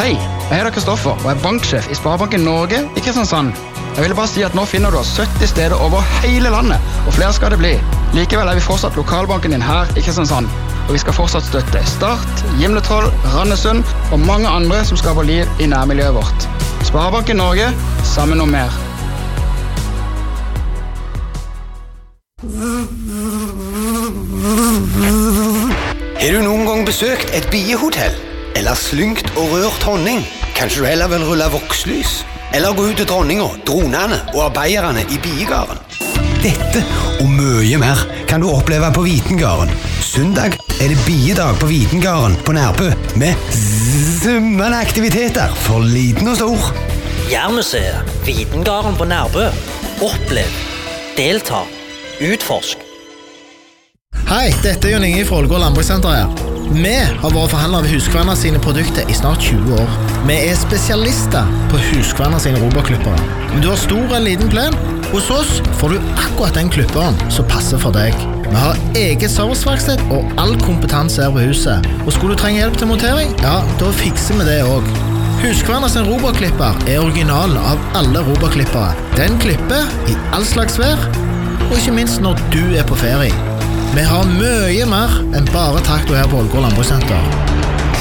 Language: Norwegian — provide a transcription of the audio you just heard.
Hei, jeg heter Kristoffer og banksjef I Sparebanken Norge I Kristiansand. Jeg ville bare si at nå finner du oss 70 steder over hele landet, og flere skal det bli. Likevel vi fortsatt lokalbanken din her I Kristiansand, og vi skal fortsatt støtte Start, Gimletroll, Randesund og mange andre som skaper liv I nærmiljøet vårt. Sparebanken Norge, sammen om mer. Har du noen gang besøkt et biehotell? Eller slyngt og rørt honning? Kanskje du heller vil rulle vokslys? Eller gå ut til dronninga, dronene og arbeiderne I biegarden? Dette og mye mer kan du oppleve på Vitengarden. Søndag det biedag på Vitengarden på Nærbø med summende aktiviteter for liten og stor. Jærmuseet, Vitengarden på Nærbø. Opplev, delta, utforsk. Hei, dette Jon Inge fra Ålgård Landbrukssenter her. Vi har vært forhandlere ved Husqvarna sine produkter I snart 20 år. Vi spesialister på Husqvarna sine roboklippere. Om du har stor eller liten plen, hos oss får du akkurat den klipperen som passer for deg. Vi har eget serviceverksted og all kompetanse her på huset. Og skulle du trenge hjelp til montering, ja, da fikser vi det også. Husqvarna sin robotklipper originalen av alle robotklippere. Den klipper I all slags vær, og ikke minst når du på ferie. Vi har mye mer enn bare traktor her på Ålgård Landbrukssenter.